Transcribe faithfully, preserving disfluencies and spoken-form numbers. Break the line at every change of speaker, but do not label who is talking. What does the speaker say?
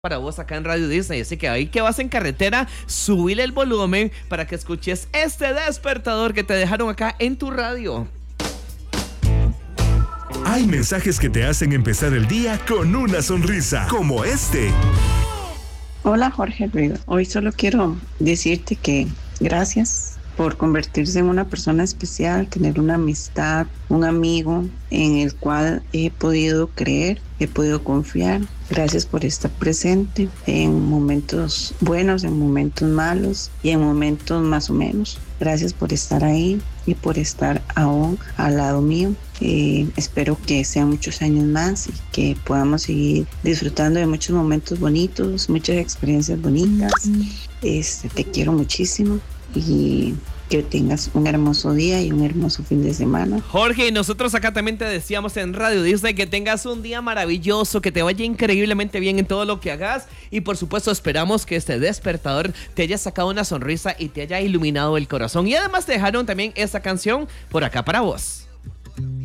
para vos acá en Radio Disney, así que ahí que vas en carretera, subile el volumen para que escuches este despertador que te dejaron acá en tu radio.
Hay mensajes que te hacen empezar el día con una sonrisa, como este.
Hola Jorge Ruido, hoy solo quiero decirte que gracias por convertirse en una persona especial, tener una amistad, un amigo en el cual he podido creer, he podido confiar. Gracias por estar presente en momentos buenos, en momentos malos y en momentos más o menos. Gracias por estar ahí y por estar aún al lado mío. Eh, espero que sean muchos años más y que podamos seguir disfrutando de muchos momentos bonitos, muchas experiencias bonitas. Este, te quiero muchísimo y que tengas un hermoso día y un hermoso fin de semana.
Jorge, nosotros acá también te decíamos en Radio Disney que tengas un día maravilloso, que te vaya increíblemente bien en todo lo que hagas y por supuesto esperamos que este despertador te haya sacado una sonrisa y te haya iluminado el corazón. Y además te dejaron también esta canción por acá para vos.